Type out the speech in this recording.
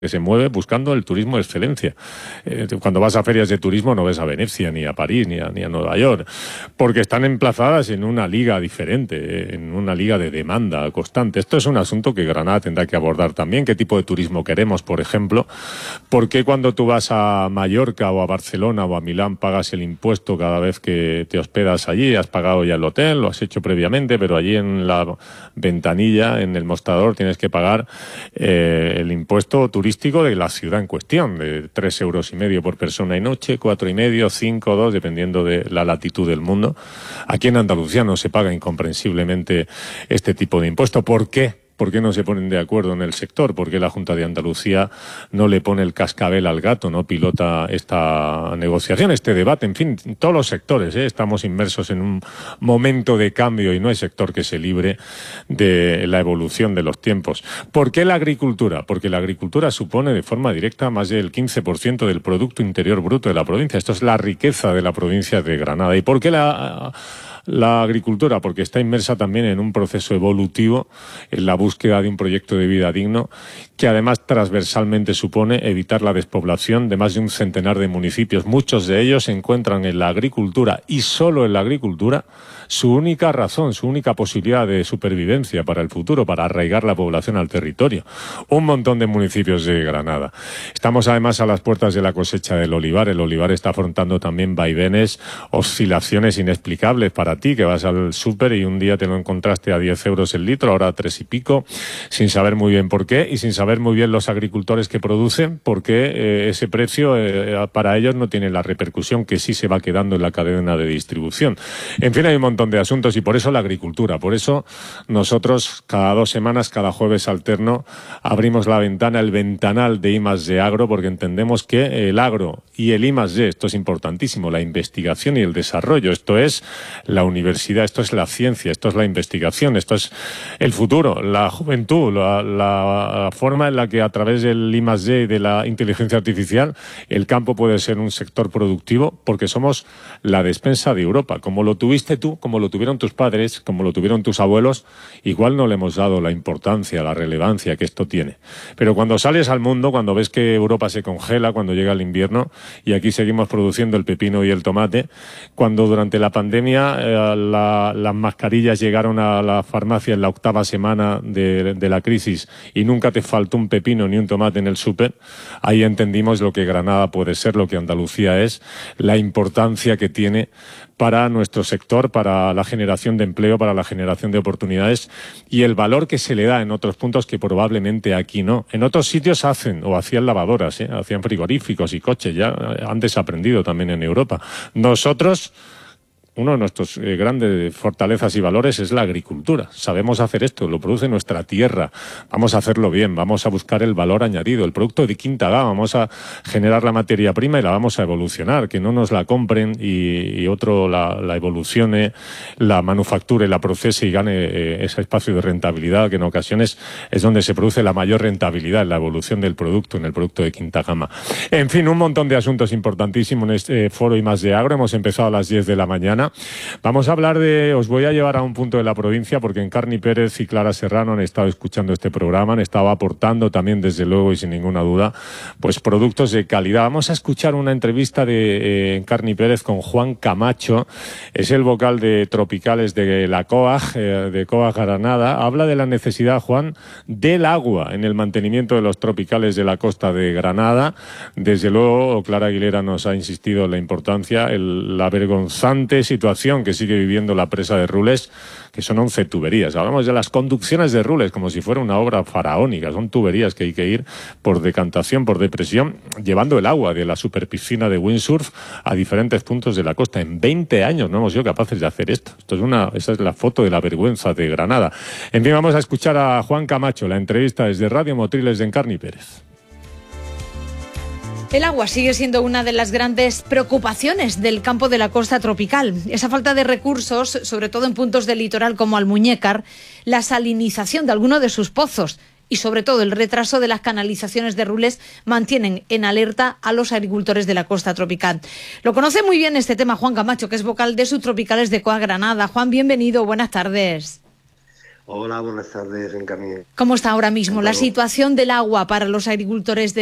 que se mueve buscando el turismo de excelencia. Cuando vas a ferias de turismo no ves a Venecia, ni a París, ni a Nueva York, porque están emplazadas en una liga diferente, en una liga de demanda constante. Esto es un asunto que Granada tendrá que abordar también. ¿Qué tipo de turismo queremos, por ejemplo? ¿Por qué cuando tú vas a Mallorca o a Barcelona o a Milán pagas el impuesto cada vez que te hospedas allí? Has pagado ya el hotel, lo has hecho previamente, pero allí en la ventanilla, en el mostrador, tienes que pagar el impuesto turístico de la ciudad en cuestión, de 3,5 € por persona y noche, 4,5, 5, 2, dependiendo de la latitud del mundo. Aquí en Andalucía no se paga incomprensiblemente este tipo de impuesto. ¿Por qué? ¿Por qué no se ponen de acuerdo en el sector? ¿Por qué la Junta de Andalucía no le pone el cascabel al gato, no pilota esta negociación, este debate? En fin, en todos los sectores, estamos inmersos en un momento de cambio y no hay sector que se libre de la evolución de los tiempos. ¿Por qué la agricultura? Porque la agricultura supone de forma directa más del 15% del Producto Interior Bruto de la provincia. Esto es la riqueza de la provincia de Granada. ¿Y por qué la agricultura? Porque está inmersa también en un proceso evolutivo, en la búsqueda de un proyecto de vida digno, que además transversalmente supone evitar la despoblación de más de un centenar de municipios. Muchos de ellos encuentran en la agricultura, y solo en la agricultura, su única razón, su única posibilidad de supervivencia para el futuro, para arraigar la población al territorio. Un montón de municipios de Granada. Estamos además a las puertas de la cosecha del olivar. El olivar está afrontando también vaivenes, oscilaciones inexplicables para ti, que vas al súper y un día te lo encontraste a 10 € el litro, ahora a 3 y pico, sin saber muy bien por qué y sin saber muy bien los agricultores que producen, porque ese precio para ellos no tiene la repercusión que sí se va quedando en la cadena de distribución. En fin, hay un montón de asuntos y por eso la agricultura. Por eso nosotros cada 2 semanas, cada jueves alterno, abrimos la ventana, el ventanal de I+D Agro, porque entendemos que el agro y el I+D, esto es importantísimo, la investigación y el desarrollo, esto es la universidad, esto es la ciencia, esto es la investigación, esto es el futuro, la juventud, la forma en la que a través del I+D y de la inteligencia artificial el campo puede ser un sector productivo, porque somos la despensa de Europa. Como lo tuviste tú, como lo tuvieron tus padres, como lo tuvieron tus abuelos, igual no le hemos dado la importancia, la relevancia que esto tiene. Pero cuando sales al mundo, cuando ves que Europa se congela, cuando llega el invierno y aquí seguimos produciendo el pepino y el tomate, cuando durante la pandemia las mascarillas llegaron a la farmacia en la 8ª semana de la crisis y nunca te faltó un pepino ni un tomate en el súper, ahí entendimos lo que Granada puede ser, lo que Andalucía es, la importancia que tiene para nuestro sector, para la generación de empleo, para la generación de oportunidades y el valor que se le da en otros puntos que probablemente aquí no. En otros sitios hacían lavadoras, hacían frigoríficos y coches, ya han desaprendido también en Europa. Nosotros, uno de nuestros grandes fortalezas y valores es la agricultura. Sabemos hacer esto, lo produce nuestra tierra. Vamos a hacerlo bien, vamos a buscar el valor añadido, el producto de quinta gama. Vamos a generar la materia prima y la vamos a evolucionar, que no nos la compren y otro la evolucione, la manufacture, la procese y gane ese espacio de rentabilidad, que en ocasiones es donde se produce la mayor rentabilidad, en la evolución del producto, en el producto de quinta gama. En fin, un montón de asuntos importantísimos en este foro I+D Agro. Hemos empezado a las 10 de la mañana. Vamos a hablar os voy a llevar a un punto de la provincia, porque Encarni Pérez y Clara Serrano han estado escuchando este programa, han estado aportando también, desde luego y sin ninguna duda, pues productos de calidad. Vamos a escuchar una entrevista de Encarni Pérez con Juan Camacho, es el vocal de Tropicales de la COAG, de COAG Granada. Habla de la necesidad, Juan, del agua en el mantenimiento de los tropicales de la costa de Granada. Desde luego, Clara Aguilera nos ha insistido en la importancia, la vergonzante situación que sigue viviendo la presa de Rules, que son 11 tuberías. Hablamos de las conducciones de Rules como si fuera una obra faraónica. Son tuberías que hay que ir por decantación, por depresión, llevando el agua de la superpiscina de windsurf a diferentes puntos de la costa. En 20 años no hemos sido capaces de hacer esto. Esa es la foto de la vergüenza de Granada. En fin, vamos a escuchar a Juan Camacho. La entrevista es de Radio Motriles de Encarni Pérez. El agua sigue siendo una de las grandes preocupaciones del campo de la costa tropical. Esa falta de recursos, sobre todo en puntos del litoral como Almuñécar, la salinización de algunos de sus pozos y sobre todo el retraso de las canalizaciones de Rules mantienen en alerta a los agricultores de la costa tropical. Lo conoce muy bien este tema Juan Camacho, que es vocal de Subtropicales de COAG Granada. Juan, bienvenido, buenas tardes. Hola, buenas tardes, Encarni. ¿Cómo está ahora mismo la situación del agua para los agricultores de